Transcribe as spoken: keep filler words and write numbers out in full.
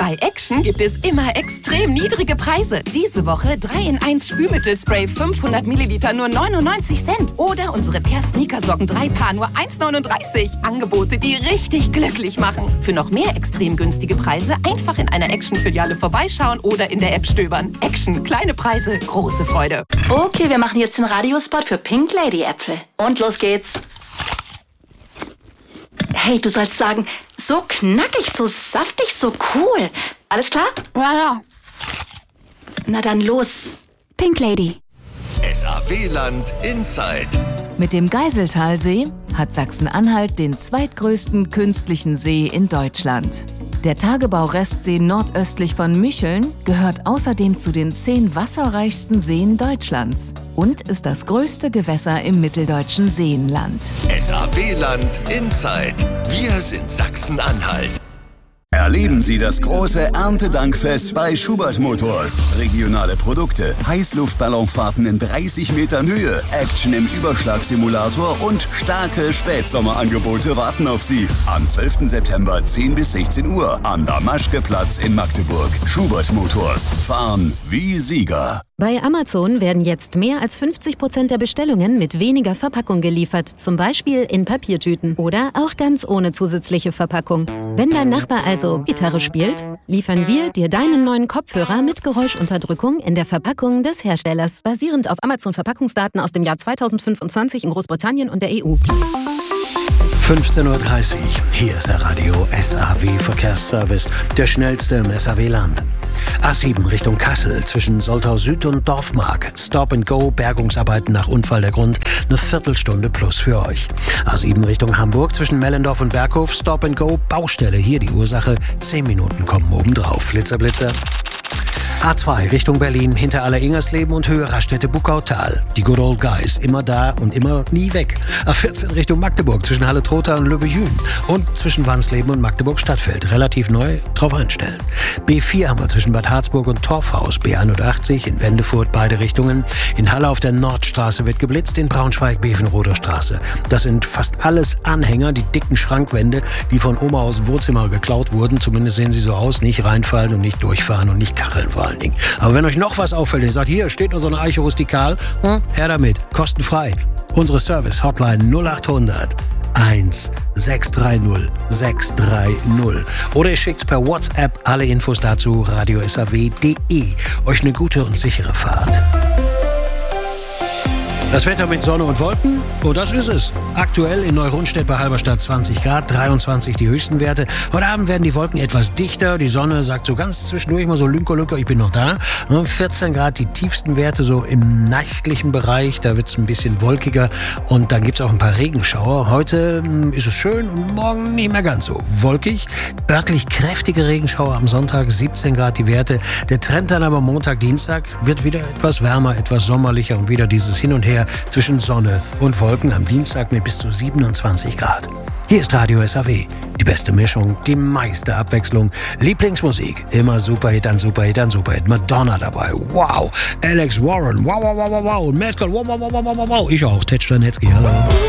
Bei Action gibt es immer extrem niedrige Preise. Diese Woche drei in eins Spülmittelspray fünfhundert Milliliter nur neunundneunzig Cent. Oder unsere Per Sneakersocken drei Paar nur eins neununddreißig. Angebote, die richtig glücklich machen. Für noch mehr extrem günstige Preise einfach in einer Action-Filiale vorbeischauen oder in der App stöbern. Action, kleine Preise, große Freude. Okay, wir machen jetzt den Radiospot für Pink Lady Äpfel. Und los geht's. Hey, du sollst sagen, so knackig, so saftig, so cool. Alles klar? Ja, ja. Na dann los. Pink Lady. S A W-Land Inside. Mit dem Geiseltalsee hat Sachsen-Anhalt den zweitgrößten künstlichen See in Deutschland. Der Tagebau-Restsee nordöstlich von Mücheln gehört außerdem zu den zehn wasserreichsten Seen Deutschlands und ist das größte Gewässer im mitteldeutschen Seenland. S A W-Land Inside. Wir sind Sachsen-Anhalt. Erleben Sie das große Erntedankfest bei Schubert Motors. Regionale Produkte, Heißluftballonfahrten in dreißig Metern Höhe, Action im Überschlagsimulator und starke Spätsommerangebote warten auf Sie. Am zwölften September zehn bis sechzehn Uhr am Damaschke-Platz in Magdeburg. Schubert Motors. Fahren wie Sieger. Bei Amazon werden jetzt mehr als fünfzig Prozent der Bestellungen mit weniger Verpackung geliefert, zum Beispiel in Papiertüten oder auch ganz ohne zusätzliche Verpackung. Wenn dein Nachbar also Gitarre spielt, liefern wir dir deinen neuen Kopfhörer mit Geräuschunterdrückung in der Verpackung des Herstellers, basierend auf Amazon-Verpackungsdaten aus dem Jahr zweitausendfünfundzwanzig in Großbritannien und der E U. fünfzehn Uhr dreißig. Hier ist der Radio S A W Verkehrsservice, der schnellste im S A W-Land. A sieben Richtung Kassel zwischen Soltau Süd und Dorfmark. Stop and Go, Bergungsarbeiten nach Unfall der Grund. Eine Viertelstunde plus für euch. A sieben Richtung Hamburg zwischen Mellendorf und Berghof. Stop and Go, Baustelle. Hier die Ursache. Zehn Minuten kommen obendrauf. Flitzer, Blitzer. A zwei Richtung Berlin, hinter Aller-Ingersleben und Höhe Raststätte-Buckautal. Die Good Old Guys, immer da und immer nie weg. A vierzehn Richtung Magdeburg, zwischen Halle-Trotha und Lübbejün. Und zwischen Wansleben und Magdeburg-Stadtfeld. Relativ neu, drauf einstellen. B vier haben wir zwischen Bad Harzburg und Torfhaus. B einundachtzig in Wendefurt, beide Richtungen. In Halle auf der Nordstraße wird geblitzt, in Braunschweig-Bevenroder Straße. Das sind fast alles Anhänger, die dicken Schrankwände, die von Oma aus dem Wohnzimmer geklaut wurden. Zumindest sehen sie so aus. Nicht reinfallen und nicht durchfahren und nicht kacheln vor allen Dingen. Aber wenn euch noch was auffällt, ihr sagt, hier steht nur so eine Eiche rustikal, hm, her damit, kostenfrei. Unsere Service-Hotline null achthundert eins sechs drei null sechs drei null. Oder ihr schickt's per WhatsApp, alle Infos dazu, radio s a w punkt d e. Euch eine gute und sichere Fahrt. Das Wetter mit Sonne und Wolken, oh, das ist es. Aktuell in Neu-Rundstedt bei Halberstadt zwanzig Grad, dreiundzwanzig die höchsten Werte. Heute Abend werden die Wolken etwas dichter, die Sonne sagt so ganz zwischendurch mal so Lünker, Lünker, ich bin noch da. vierzehn Grad die tiefsten Werte so im nächtlichen Bereich, da wird es ein bisschen wolkiger und dann gibt es auch ein paar Regenschauer. Heute ist es schön und morgen nicht mehr ganz so wolkig. Örtlich kräftige Regenschauer am Sonntag, siebzehn Grad die Werte. Der Trend dann aber Montag, Dienstag wird wieder etwas wärmer, etwas sommerlicher und wieder dieses Hin und Her zwischen Sonne und Wolken am Dienstag mit bis zu siebenundzwanzig Grad. Hier ist Radio S A W. Die beste Mischung, die meiste Abwechslung. Lieblingsmusik, immer Superhit an Superhit an Superhit. Madonna dabei, wow. Alex Warren, wow, wow, wow, wow, wow. Und Matt Scott, wow, wow, wow, wow, wow, wow. Ich auch, Ted Stanitzky, hallo.